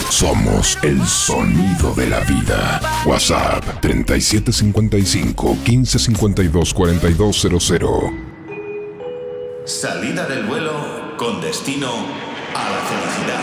Somos el sonido de la vida. WhatsApp 3755 1552 4200. Salida del vuelo con destino a la felicidad.